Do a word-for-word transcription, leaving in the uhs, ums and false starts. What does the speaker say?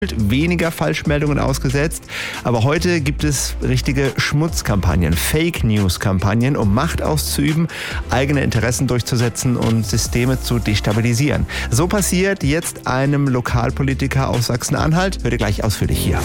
weniger Falschmeldungen ausgesetzt. Aber heute gibt es richtige Schmutzkampagnen, Fake-News-Kampagnen, um Macht auszuüben, eigene Interessen durchzusetzen und Systeme zu destabilisieren. So passiert jetzt einem Lokalpolitiker aus Sachsen-Anhalt. Hört ihr gleich ausführlich hier.